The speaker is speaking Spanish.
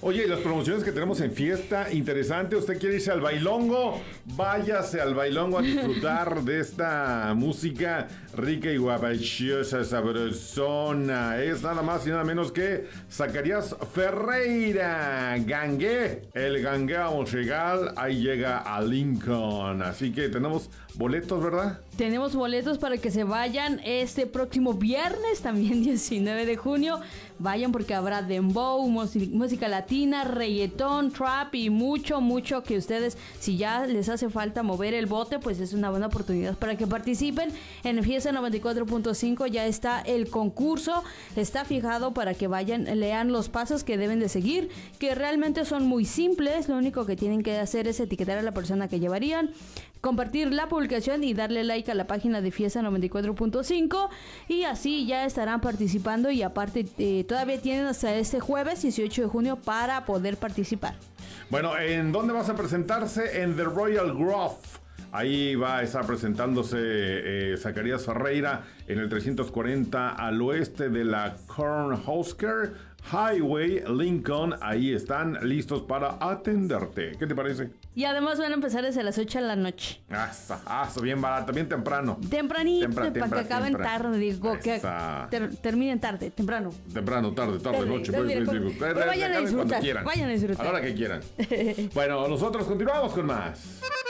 Oye, las promociones que tenemos en fiesta, interesante. ¿Usted quiere irse al bailongo? Váyase al bailongo a disfrutar de esta música rica y guapachiosa, sabrosona. Es nada más y nada menos que Zacarías Ferreira. Gangué, el gangueo musical. Ahí llega a Lincoln. Así que tenemos boletos, ¿verdad? Tenemos boletos para que se vayan este próximo viernes, también 19 de junio. Vayan porque habrá dembow, música latina, reggaetón, trap y mucho que ustedes, si ya les hace falta mover el bote, pues es una buena oportunidad para que participen. En Fiesta 94.5 ya está el concurso, está fijado para que vayan, lean los pasos que deben de seguir, que realmente son muy simples. Lo único que tienen que hacer es etiquetar a la persona que llevarían, compartir la publicación y darle like a la página de Fiesta 94.5 y así ya estarán participando. Y aparte todavía tienen hasta este jueves 18 de junio para poder participar. Bueno, ¿en dónde vas a presentarse? En The Royal Grove. Ahí va a estar presentándose Zacarías Ferreira en el 340 al oeste de la Cornhusker Highway, Lincoln. Ahí están listos para atenderte. ¿Qué te parece? Y además van a empezar desde las 8 de la noche. Bien barato, bien temprano. Tempranito, para que acaben tarde, digo, que terminen tarde, temprano. Temprano, tarde, noche. Pero vayan a disfrutar, vayan a la hora que quieran. Bueno, nosotros continuamos con más.